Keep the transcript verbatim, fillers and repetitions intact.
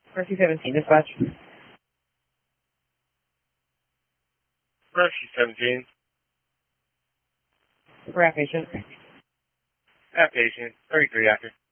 Mercy seventeen, dispatch. Mercy seventeen. For outpatient. Outpatient, thirty-three after.